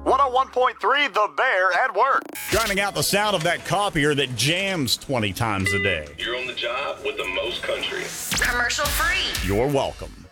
101.3 The Bear at work. Drowning out the sound of that copier that jams 20 times a day. You're on the job with the most country. Commercial free. You're welcome.